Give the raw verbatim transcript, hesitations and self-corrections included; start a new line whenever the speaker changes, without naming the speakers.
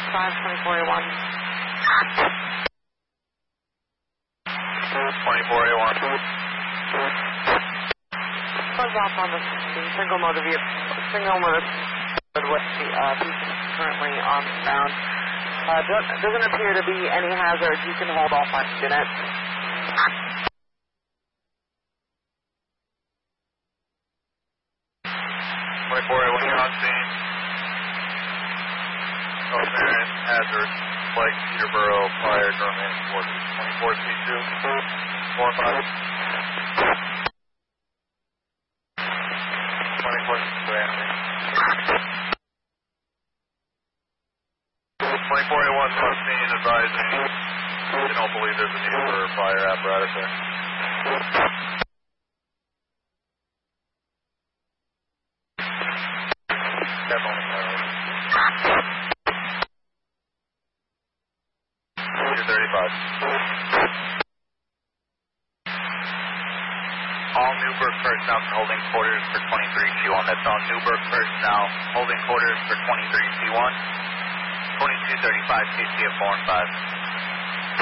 five, twenty-four A one.
twenty-four A one.
Buzz off on the single motor vehicle, single motor with the uh, people currently on the ground. Uh, doesn't, doesn't appear to be any hazards. You can hold off on unit.
twenty-four A one, you're on scene. No apparent hazard, like Peterborough, prior to remaining forty. twenty-four C two, four five. twenty-four C two, twenty-four A one, on scene, advising. They don't believe there's a need for fire apparatus there. Definitely. thirty-five. All Newburgh personnel holding quarters for twenty-three C one. That's all Newburgh personnel holding quarters for twenty-three C one. twenty-two thirty-five C C F four and five.